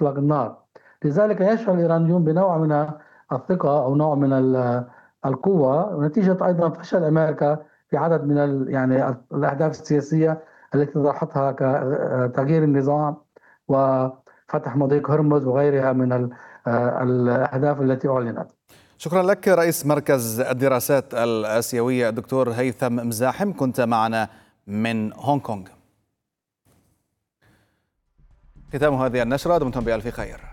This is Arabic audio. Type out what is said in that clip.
إطلاق النار. لذلك يشعر الإيرانيون بنوع من الثقة أو نوع من القوة، ونتيجة أيضا فشل أمريكا في عدد من يعني الأهداف السياسية التي طرحتها كتغيير النظام وفتح مضيق هرمز وغيرها من الأهداف التي أعلنت. شكرا لك رئيس مركز الدراسات الآسيوية الدكتور هيثم مزاحم، كنت معنا من هونغ كونغ. ختام هذه النشرة، دمتم بألف خير.